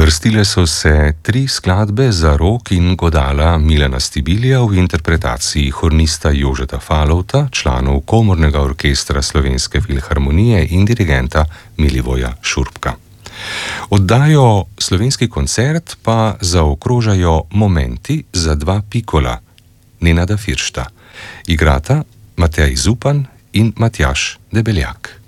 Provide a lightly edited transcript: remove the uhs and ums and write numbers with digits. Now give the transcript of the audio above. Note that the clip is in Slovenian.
Vrstile so se 3 skladbe za rok in godala Milana Stibilija v interpretaciji hornista Jožeta Falovta, članov Komornega orkestra Slovenske filharmonije in dirigenta Milivoja Šurbka. Oddajo Slovenski koncert pa zaokrožajo momenti za 2 pikola Nenada Firšta. Igrata Matej Zupan in Matjaž Debeljak.